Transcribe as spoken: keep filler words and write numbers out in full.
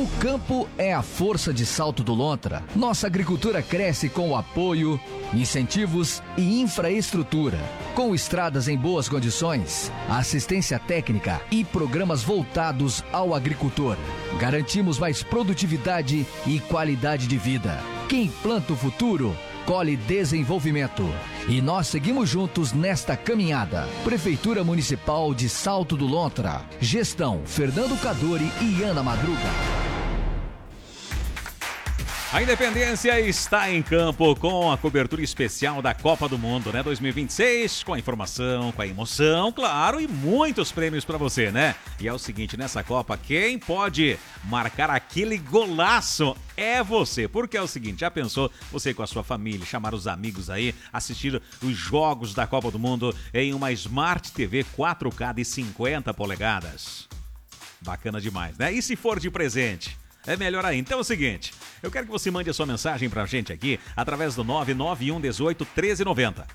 O campo é a força de Salto do Lontra. Nossa agricultura cresce com o apoio, incentivos e infraestrutura. Com estradas em boas condições, assistência técnica e programas voltados ao agricultor. Garantimos mais produtividade e qualidade de vida. Quem planta o futuro, colhe desenvolvimento. E nós seguimos juntos nesta caminhada. Prefeitura Municipal de Salto do Lontra. Gestão Fernando Cadori e Ana Madruga. A Independência está em campo com a cobertura especial da Copa do Mundo, né? dois mil e vinte e seis, com a informação, com a emoção, claro, e muitos prêmios para você, né? E é o seguinte, nessa Copa, quem pode marcar aquele golaço é você. Porque é o seguinte, já pensou você com a sua família, chamar os amigos aí, assistir os jogos da Copa do Mundo em uma Smart T V quatro K de cinquenta polegadas? Bacana demais, né? E se for de presente? É melhor ainda. Então é o seguinte, eu quero que você mande a sua mensagem pra gente aqui através do nove nove um um oito, treze noventa.